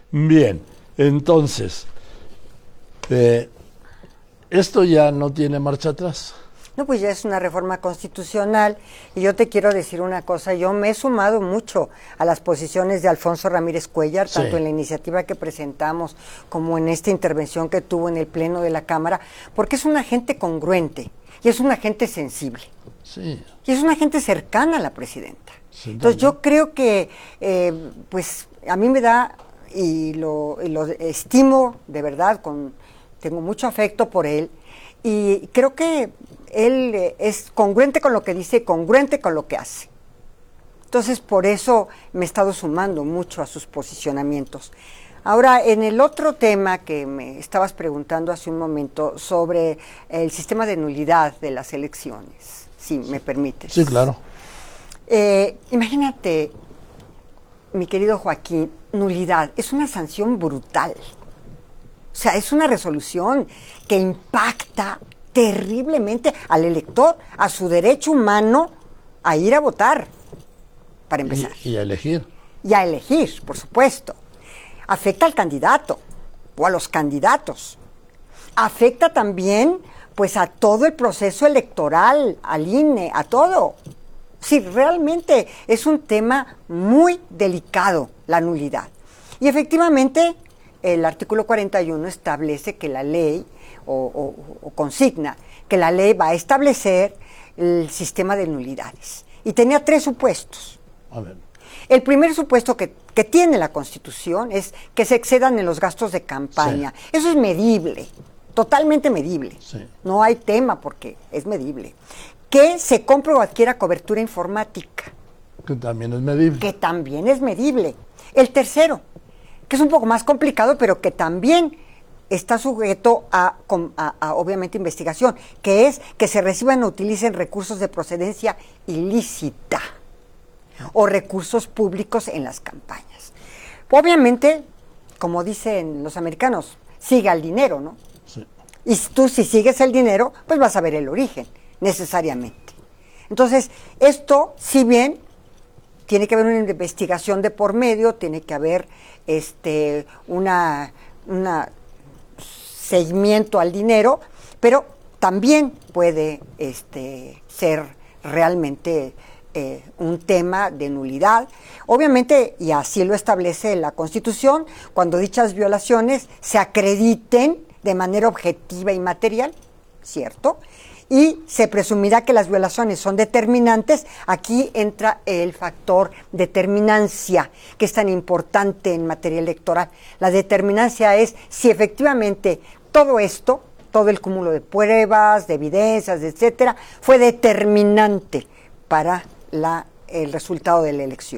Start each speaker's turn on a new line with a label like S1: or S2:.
S1: Bien, entonces, esto ya no tiene marcha atrás.
S2: No, pues ya es una reforma constitucional y yo te quiero decir una cosa, yo me he sumado mucho a las posiciones de Alfonso Ramírez Cuéllar, tanto en la iniciativa que presentamos como en esta intervención que tuvo en el Pleno de la Cámara, porque es una gente congruente y es una gente sensible.
S1: Sí.
S2: Y es una gente cercana a la presidenta.
S1: Sí,
S2: entonces yo creo que, pues a mí me da, y lo estimo de verdad, tengo mucho afecto por él, y creo que él es congruente con lo que dice, congruente con lo que hace. Entonces, por eso me he estado sumando mucho a sus posicionamientos. Ahora, en el otro tema que me estabas preguntando hace un momento, sobre el sistema de nulidad de las elecciones, si me permites.
S1: Sí, claro.
S2: Imagínate, mi querido Joaquín, nulidad es una sanción brutal. O sea, es una resolución que impacta terriblemente al elector, a su derecho humano a ir a votar, para empezar.
S1: Y a elegir.
S2: Y a elegir, por supuesto. Afecta al candidato o a los candidatos. Afecta también, pues, a todo el proceso electoral, al INE, a todo. Sí, realmente es un tema muy delicado, la nulidad. Y efectivamente, el artículo 41 establece que la ley, o consigna, que la ley va a establecer el sistema de nulidades. Y tenía 3 supuestos.
S1: A ver.
S2: El primer supuesto que tiene la Constitución es que se excedan en los gastos de campaña. Sí. Eso es medible, totalmente medible.
S1: Sí.
S2: No hay tema porque es medible. Que se compre o adquiera cobertura informática.
S1: Que también es medible.
S2: Que también es medible. El tercero, que es un poco más complicado, pero que también está sujeto a obviamente investigación, que es que se reciban o utilicen recursos de procedencia ilícita o recursos públicos en las campañas. Obviamente, como dicen los americanos, siga el dinero, ¿no?
S1: Sí.
S2: Y tú, si sigues el dinero, pues vas a ver el origen, necesariamente. Entonces, esto, si bien tiene que haber una investigación de por medio, tiene que haber una seguimiento al dinero, pero también puede ser realmente un tema de nulidad. Obviamente, y así lo establece la Constitución, cuando dichas violaciones se acrediten de manera objetiva y material, ¿cierto? Y se presumirá que las violaciones son determinantes. Aquí entra el factor determinancia, que es tan importante en materia electoral. La determinancia es si efectivamente todo esto, todo el cúmulo de pruebas, de evidencias, etcétera, fue determinante para el resultado de la elección.